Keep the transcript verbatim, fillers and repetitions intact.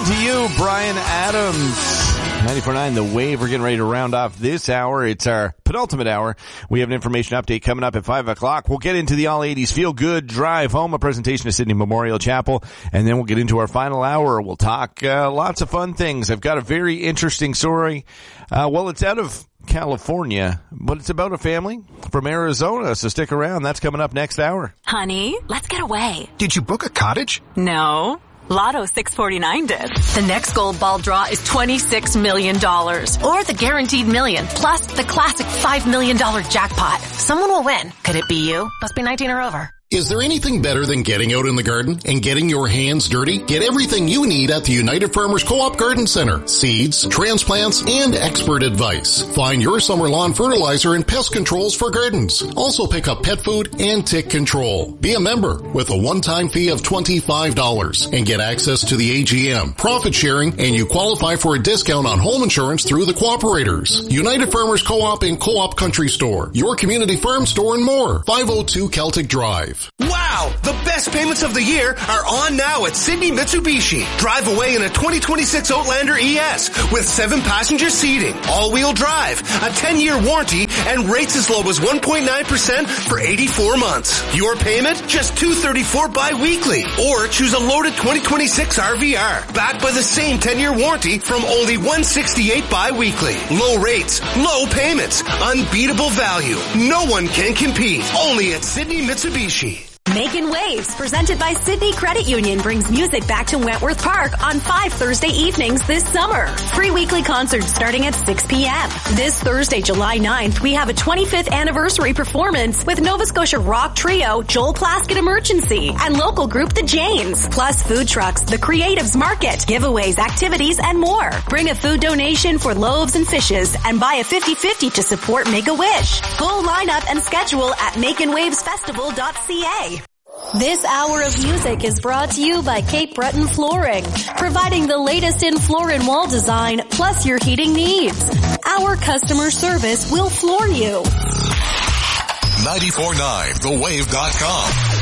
on to you, Brian Adams. ninety-four point nine The Wave. We're getting ready to round off this hour. It's our penultimate hour. We have an information update coming up at five o'clock. We'll get into the All eighties Feel Good Drive Home, a presentation of Sydney Memorial Chapel, and then we'll get into our final hour. We'll talk uh, lots of fun things. I've got a very interesting story. Uh, well, it's out of California, but it's about a family from Arizona, so stick around. That's coming up next hour. Honey, let's get away. Did you book a cottage? No. Lotto six forty-nine did. The next gold ball draw is twenty-six million dollars. Or the guaranteed million, plus the classic five million dollars jackpot. Someone will win. Could it be you? Must be nineteen or over. Is there anything better than getting out in the garden and getting your hands dirty? Get everything you need at the United Farmers Co-op Garden Center. Seeds, transplants, and expert advice. Find your summer lawn fertilizer and pest controls for gardens. Also pick up pet food and tick control. Be a member with a one-time fee of twenty-five dollars and get access to the A G M, profit sharing, and you qualify for a discount on home insurance through the cooperators. United Farmers Co-op and Co-op Country Store. Your community farm store and more. five oh two Celtic Drive. Wow! The best payments of the year are on now at Sydney Mitsubishi. Drive away in a twenty twenty-six Outlander E S with seven passenger seating, all-wheel drive, a ten-year warranty, and rates as low as one point nine percent for eighty-four months. Your payment? Just two hundred thirty-four dollars bi-weekly. Or choose a loaded twenty twenty-six R V R, backed by the same ten-year warranty from only one hundred sixty-eight dollars bi-weekly. Low rates, low payments, unbeatable value. No one can compete. Only at Sydney Mitsubishi. Making Waves, presented by Sydney Credit Union, brings music back to Wentworth Park on five Thursday evenings this summer. Free weekly concerts starting at six p.m. This Thursday, July ninth, we have a twenty-fifth anniversary performance with Nova Scotia rock trio Joel Plaskett Emergency and local group The Janes, plus food trucks, the Creatives Market, giveaways, activities, and more. Bring a food donation for loaves and fishes and buy a fifty-fifty to support Make-A-Wish. Full lineup and schedule at making waves festival dot c a. This hour of music is brought to you by Cape Breton Flooring, providing the latest in floor and wall design plus your heating needs. Our customer service will floor you. ninety-four point nine the wave dot com